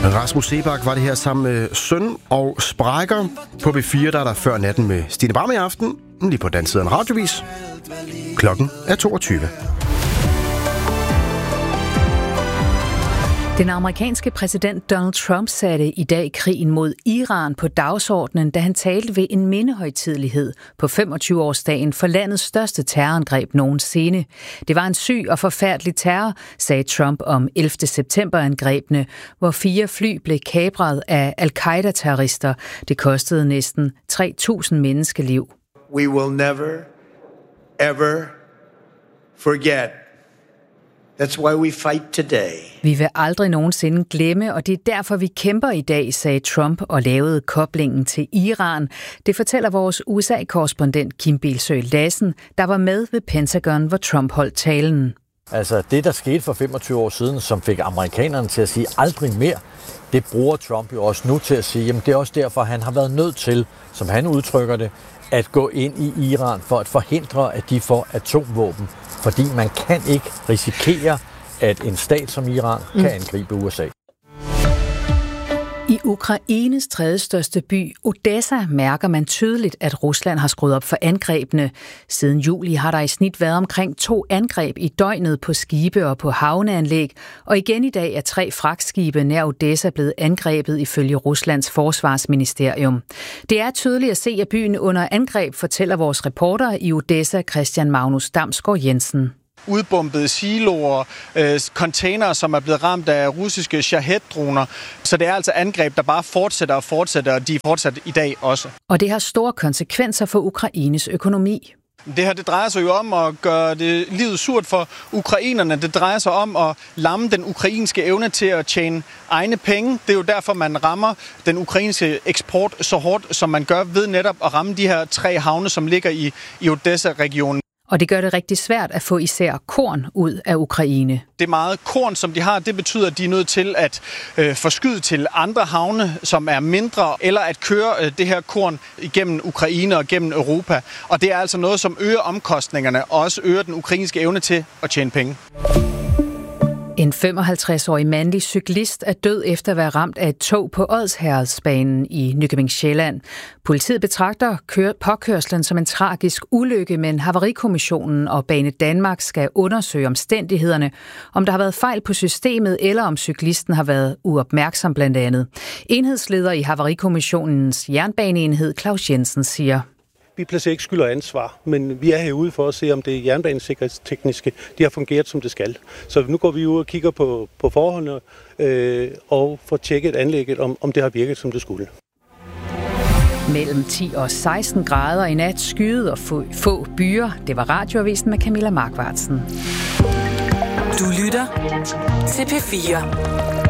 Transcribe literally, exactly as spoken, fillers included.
Rasmus Seebach var det her sammen med Søn og Sprækker. På B fire der er der før natten med Stine Bram i aften. Lige på den side af en radiovis. Klokken er toogtyve. Den amerikanske præsident Donald Trump satte i dag krigen mod Iran på dagsordenen, da han talte ved en mindehøjtidelighed på femogtyve-årsdagen for landets største terrorangreb nogensinde. Det var en syg og forfærdelig terror, sagde Trump om ellevte september-angrebene, hvor fire fly blev kapret af al-Qaida-terrorister. Det kostede næsten tre tusind menneskeliv. We will never, ever forget. That's why we fight today. Vi vil aldrig nogensinde glemme, og det er derfor, vi kæmper i dag, sagde Trump og lavede koblingen til Iran. Det fortæller vores U S A-korrespondent Kim Bilsøe Lassen, der var med ved Pentagon, hvor Trump holdt talen. Altså det, der skete for femogtyve år siden, som fik amerikanerne til at sige aldrig mere, det bruger Trump jo også nu til at sige, jamen det er også derfor, han har været nødt til, som han udtrykker det, at gå ind i Iran for at forhindre, at de får atomvåben. Fordi man kan ikke risikere, at en stat som Iran kan angribe U S A. I Ukraines tredje største by, Odessa, mærker man tydeligt, at Rusland har skruet op for angrebene. Siden juli har der i snit været omkring to angreb i døgnet på skibe og på havneanlæg, og igen i dag er tre fragtskibe nær Odessa blevet angrebet ifølge Ruslands forsvarsministerium. Det er tydeligt at se, at byen under angreb, fortæller vores reporter i Odessa, Christian Magnus Damsgaard Jensen. Udbombede siloer, øh, containere, som er blevet ramt af russiske Shahed-droner. Så det er altså angreb, der bare fortsætter og fortsætter, og de er fortsat i dag også. Og det har store konsekvenser for Ukraines økonomi. Det her, det drejer sig jo om at gøre det livet surt for ukrainerne. Det drejer sig om at lamme den ukrainske evne til at tjene egne penge. Det er jo derfor, man rammer den ukrainske eksport så hårdt, som man gør ved netop at ramme de her tre havne, som ligger i, i Odessa-regionen. Og det gør det rigtig svært at få især korn ud af Ukraine. Det meget korn, som de har, det betyder, at de er nødt til at øh, forskyde til andre havne, som er mindre, eller at køre øh, det her korn igennem Ukraine og gennem Europa. Og det er altså noget, som øger omkostningerne og også øger den ukrainske evne til at tjene penge. En femoghalvtreds-årig mandlig cyklist er død efter at være ramt af et tog på Odsherredsbanen i Nykøbing Sjælland. Politiet betragter påkørslen som en tragisk ulykke, men Havarikommissionen og Bane Danmark skal undersøge omstændighederne, om der har været fejl på systemet, eller om cyklisten har været uopmærksom blandt andet. Enhedsleder i Havarikommissionens jernbaneenhed, Claus Jensen, siger: Vi placerer ikke skyld og ansvar, men vi er herude for at se, om det jernbanesikkerhedstekniske de har fungeret, som det skal. Så nu går vi ud og kigger på, på forholdene øh, og får tjekket anlægget, om, om det har virket, som det skulle. Mellem ti og seksten grader i nat, skyet og få, få byer. Det var Radioavisen med Camilla Markvartsen. Du lytter til P fire.